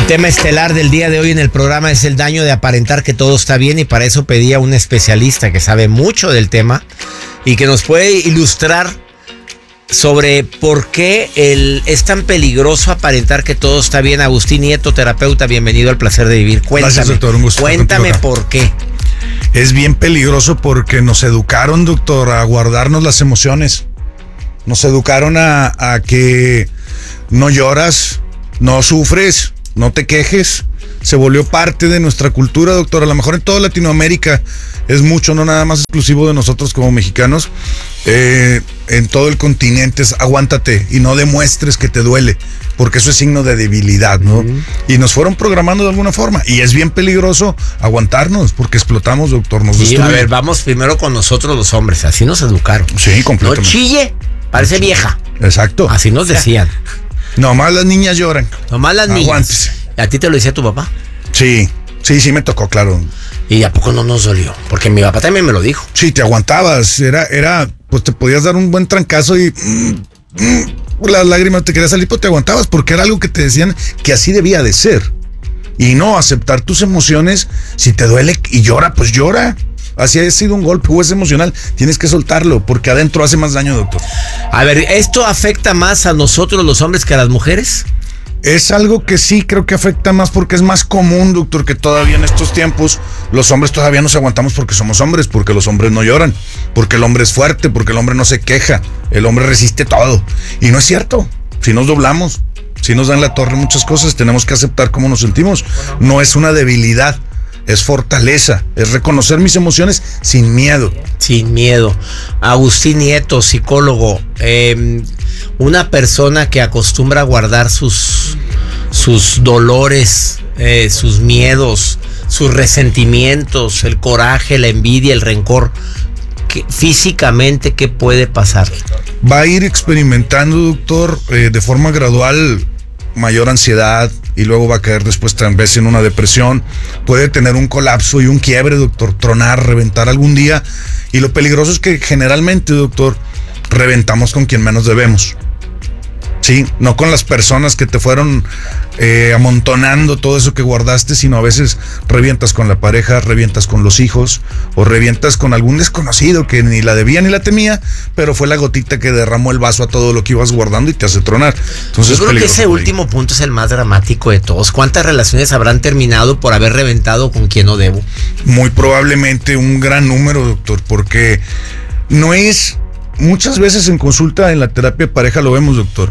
El tema estelar del día de hoy en el programa es el daño de aparentar que todo está bien, y para eso pedí a un especialista que sabe mucho del tema y que nos puede ilustrar sobre por qué es tan peligroso aparentar que todo está bien. Agustín Nieto, terapeuta, bienvenido al Placer de Vivir. Cuéntame, gracias, doctor, un gusto. Cuéntame por qué. Es bien peligroso porque nos educaron, doctor, a guardarnos las emociones. Nos educaron a que no lloras, no sufres, no te quejes. Se volvió parte de nuestra cultura, doctor. A lo mejor en toda Latinoamérica es mucho, no nada más exclusivo de nosotros como mexicanos. En todo el continente es aguántate y no demuestres que te duele, porque eso es signo de debilidad, ¿no? Y nos fueron programando de alguna forma, y es bien peligroso aguantarnos porque explotamos, doctor. Sí, a ver, vamos primero con nosotros los hombres, así nos educaron. Sí, completamente. No chille, parece vieja. Exacto. Así nos decían. Nomás las niñas lloran. Nomás las niñas. Aguántese. ¿A ti te lo decía tu papá? Sí me tocó, claro. ¿Y a poco no nos dolió? Porque mi papá también me lo dijo. Sí, te aguantabas, pues te podías dar un buen trancazo y las lágrimas te querían salir, pero te aguantabas porque era algo que te decían que así debía de ser. Y no aceptar tus emociones. Si te duele y llora, pues llora. Así ha sido un golpe o es emocional, tienes que soltarlo porque adentro hace más daño, doctor. A ver, ¿esto afecta más a nosotros los hombres que a las mujeres? Es algo que sí creo que afecta más porque es más común, doctor, que todavía en estos tiempos los hombres todavía nos aguantamos porque somos hombres, porque los hombres no lloran, porque el hombre es fuerte, porque el hombre no se queja, el hombre resiste todo. Y no es cierto, si nos doblamos, si nos dan la torre muchas cosas, tenemos que aceptar cómo nos sentimos. No es una debilidad, es fortaleza, es reconocer mis emociones sin miedo. Sin miedo. Agustín Nieto, psicólogo, una persona que acostumbra a guardar sus dolores, sus miedos, sus resentimientos, el coraje, la envidia, el rencor, físicamente, ¿qué puede pasar? Va a ir experimentando, doctor, de forma gradual, mayor ansiedad, y luego va a caer después tal vez en una depresión. Puede tener un colapso y un quiebre, doctor, tronar, reventar algún día. Y lo peligroso es que generalmente, doctor, reventamos con quien menos debemos. Sí, no con las personas que te fueron amontonando todo eso que guardaste, sino a veces revientas con la pareja, revientas con los hijos, o revientas con algún desconocido que ni la debía ni la temía, pero fue la gotita que derramó el vaso a todo lo que ibas guardando y te hace tronar. Entonces, yo creo que ese último punto es el más dramático de todos. ¿Cuántas relaciones habrán terminado por haber reventado con quien no debo? Muy probablemente un gran número, doctor, porque no es... Muchas veces en consulta, en la terapia de pareja lo vemos, doctor.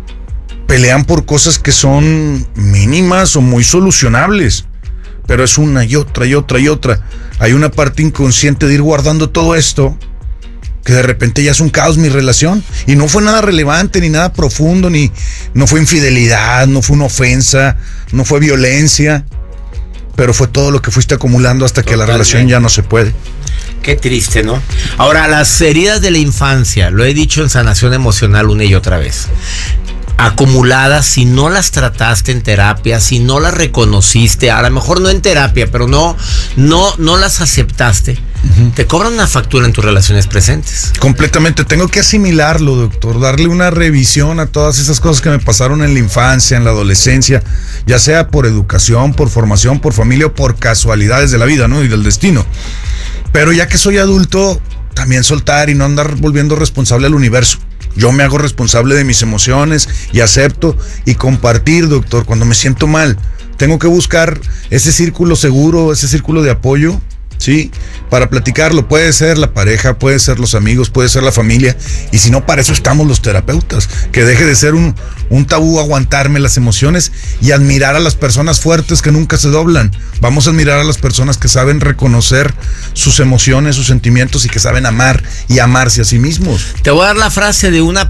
Pelean por cosas que son mínimas o muy solucionables, pero es una y otra y otra y otra. Hay una parte inconsciente de ir guardando todo esto, que de repente ya es un caos mi relación, y no fue nada relevante, ni nada profundo, ni no fue infidelidad, no fue una ofensa, no fue violencia, pero fue todo lo que fuiste acumulando hasta que la relación ya no se puede. Qué triste, ¿no? Ahora, las heridas de la infancia, lo he dicho en Sanación Emocional una y otra vez, acumuladas, si no las trataste en terapia, si no las reconociste, a lo mejor no en terapia, pero no las aceptaste, te cobran una factura en tus relaciones presentes. Completamente, tengo que asimilarlo, doctor, darle una revisión a todas esas cosas que me pasaron en la infancia, en la adolescencia, ya sea por educación, por formación, por familia o por casualidades de la vida, ¿no? Y del destino. Pero ya que soy adulto, también soltar y no andar volviendo responsable al universo. Yo me hago responsable de mis emociones y acepto y compartir, doctor, cuando me siento mal. Tengo que buscar ese círculo seguro, ese círculo de apoyo, ¿sí? Para platicarlo. Puede ser la pareja, puede ser los amigos, puede ser la familia. Y si no, para eso estamos los terapeutas. Que deje de ser un tabú aguantarme las emociones y admirar a las personas fuertes que nunca se doblan. Vamos a admirar a las personas que saben reconocer sus emociones, sus sentimientos y que saben amar y amarse a sí mismos. Te voy a dar la frase de una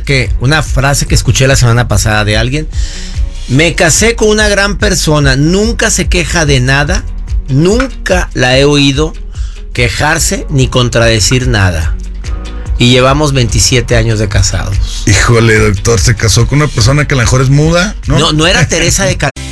frase que escuché la semana pasada de alguien. Me casé con una gran persona, nunca se queja de nada, nunca la he oído quejarse ni contradecir nada. Y llevamos 27 años de casados. Híjole, doctor, se casó con una persona que a lo mejor es muda, ¿no? No era Teresa de Calcuta.